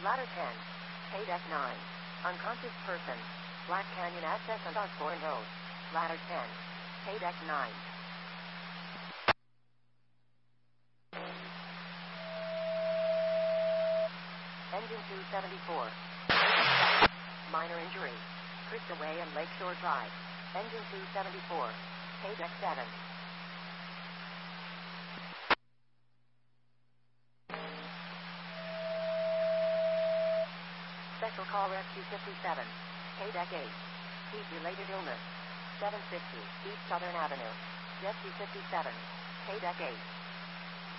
Ladder 10. K-Deck 9. Unconscious person. Black Canyon Access and Osborne Road. Ladder 10. K-Deck 9. Engine 274. Minor injury. Crystal Way and Lakeshore Drive. Engine 274. K-Deck 7. Special Call Rescue 57. K-Deck 8. Heat-related illness. 750 East Southern Avenue. Jet 257. K-Deck 8.